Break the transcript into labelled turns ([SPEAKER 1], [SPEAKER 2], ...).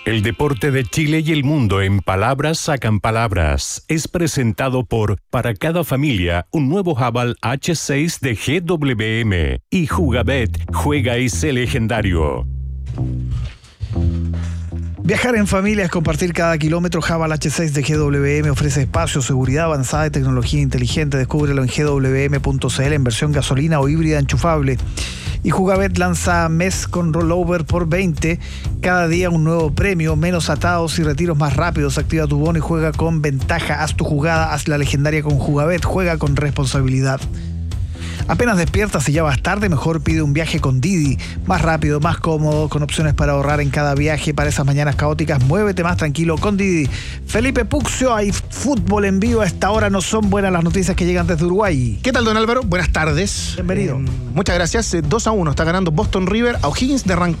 [SPEAKER 1] El deporte de Chile y el mundo en palabras sacan palabras. Es presentado por Para cada familia, un nuevo Haval H6 de GWM. Y Jugabet, juega y sé legendario.
[SPEAKER 2] Viajar en familia es compartir cada kilómetro. Haval H6 de GWM ofrece espacio, seguridad avanzada y tecnología inteligente. Descúbrelo en gwm.cl en versión gasolina o híbrida enchufable. Y Jugabet lanza mes con rollover por 20. Cada día un nuevo premio, menos atados y retiros más rápidos. Activa tu bono y juega con ventaja. Haz tu jugada, haz la legendaria con Jugabet. Juega con responsabilidad. Apenas despiertas y ya vas tarde, mejor pide un viaje con Didi. Más rápido, más cómodo, con opciones para ahorrar en cada viaje. Para esas mañanas caóticas, muévete más tranquilo con Didi. Felipe Puccio, hay fútbol en vivo. A esta hora no son buenas las noticias que llegan desde Uruguay.
[SPEAKER 3] ¿Qué tal, don Álvaro? Buenas tardes.
[SPEAKER 2] Bienvenido.
[SPEAKER 3] Muchas gracias. 2-1 está ganando Boston River a O'Higgins de Rancagua.